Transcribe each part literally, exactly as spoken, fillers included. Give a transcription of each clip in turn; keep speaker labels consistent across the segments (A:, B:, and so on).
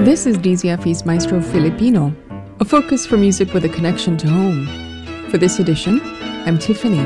A: This is D Z F E's Maestro Filipino, a focus for music with a connection to home. For this edition, I'm Tiffany.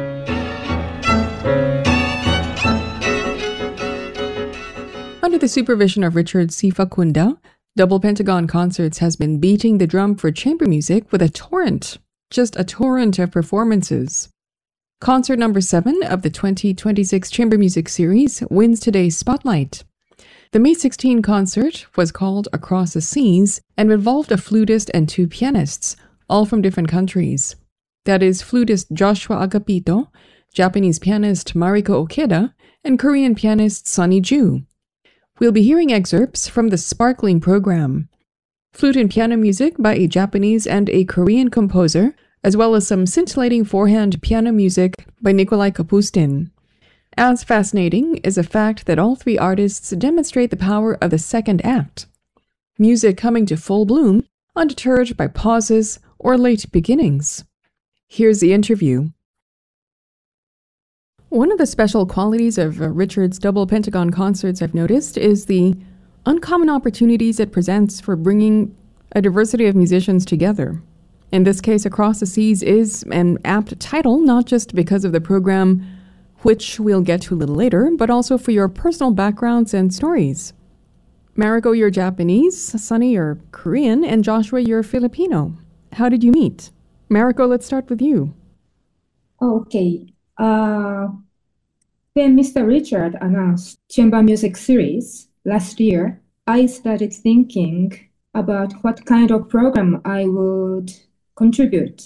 A: Under the supervision of Richard C. Facunda, Double Pentagon Concerts has been beating the drum for chamber music with a torrent, just a torrent of performances. Concert number seven of the twenty twenty-six Chamber Music Series wins today's spotlight. The May sixteenth concert was called Across the Seas and involved a flutist and two pianists, all from different countries. That is flutist Joshua Agapito, Japanese pianist Mariko Okeda, and Korean pianist Sunny Ju. We'll be hearing excerpts from the sparkling program. Flute and piano music by a Japanese and a Korean composer, as well as some scintillating four-hand piano music by Nikolai Kapustin. As fascinating is the fact that all three artists demonstrate the power of the second act. Music coming to full bloom, undeterred by pauses or late beginnings. Here's the interview. One of the special qualities of uh, Richard's Double Pentagon Concerts I've noticed is the uncommon opportunities it presents for bringing a diversity of musicians together. In this case, Across the Seas is an apt title, not just because of the program, which we'll get to a little later, but also for your personal backgrounds and stories. Mariko, you're Japanese, Sunny, you're Korean, and Joshua, you're Filipino. How did you meet? Mariko, let's start with you.
B: Okay. Uh, when Mister Richard announced Chamber Music Series last year, I started thinking about what kind of program I would contribute.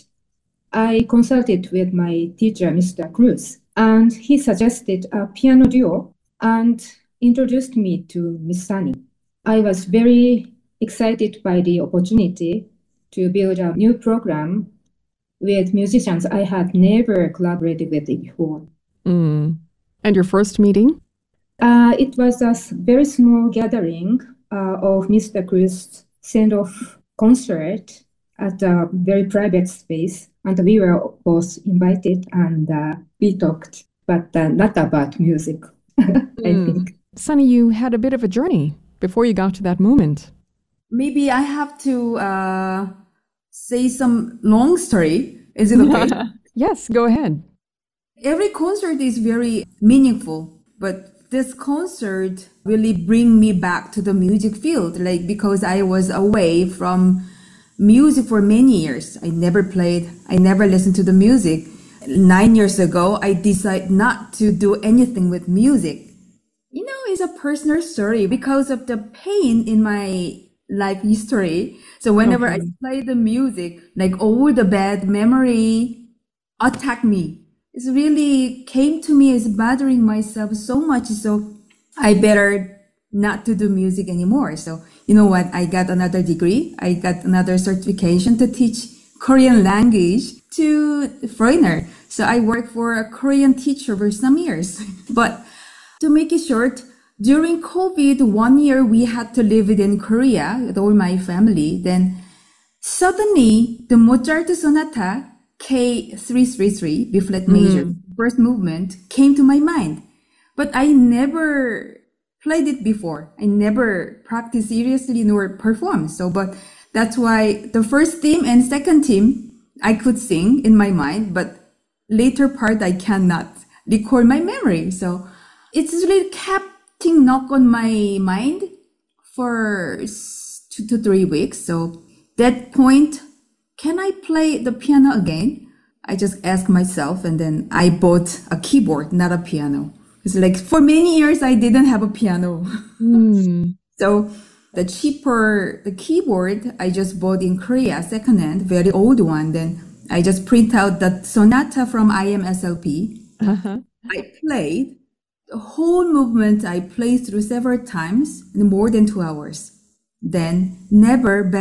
B: I consulted with my teacher, Mister Cruz, and he suggested a piano duo and introduced me to Miss Sunny. I was very excited by the opportunity to build a new program with musicians I had never collaborated with before.
A: Mm. And your first meeting?
B: Uh, it was a very small gathering uh, of Mister Cruz's send-off concert at a very private space, and we were both invited and uh, we talked, but uh, not about music, I
A: mm.
B: think.
A: Sunny, you had a bit of a journey before you got to that moment.
C: Maybe I have to uh, say some long story. Is it okay?
A: Yes, go ahead.
C: Every concert is very meaningful, but this concert really bring me back to the music field, like because I was away from music for many years. I never played, I never listened to the music. Nine years ago, I decided not to do anything with music. You know, it's a personal story because of the pain in my life history. So whenever okay. I play the music, like all the bad memory attack me. It really came to me as bothering myself so much. So I better not to do music anymore. So you know what? I got another degree. I got another certification to teach Korean language to foreigner. So I worked for a Korean teacher for some years. But to make it short, during COVID, one year we had to live in Korea with all my family. Then suddenly the Mozart Sonata K three thirty-three, B flat major, mm-hmm. first movement came to my mind. But I never played it before. I never practiced seriously nor performed. So, but that's why the first theme and second theme I could sing in my mind, but later part I cannot recall my memory. So it's really kept knock on my mind for two to three weeks. So that point, can I play the piano again? I just asked myself, and then I bought a keyboard, not a piano. It's like for many years I didn't have a piano.
A: Mm.
C: So the cheaper the keyboard I just bought in Korea, secondhand, very old one. Then I just print out the sonata from I M S L P.
A: Uh-huh.
C: I played. The whole movement I played through several times in more than two hours. Then never